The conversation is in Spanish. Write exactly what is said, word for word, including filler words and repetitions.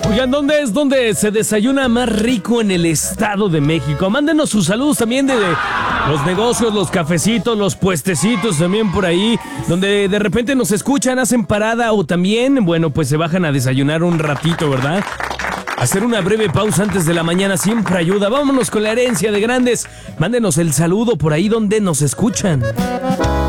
Oigan, ¿dónde es donde se desayuna más rico en el Estado de México? Mándenos sus saludos también de los negocios, los cafecitos, los puestecitos también por ahí, donde de repente nos escuchan, hacen parada o también, bueno, pues se bajan a desayunar un ratito, ¿verdad? Hacer una breve pausa antes de la mañana siempre ayuda. Vámonos con la herencia de grandes. Mándenos el saludo por ahí donde nos escuchan.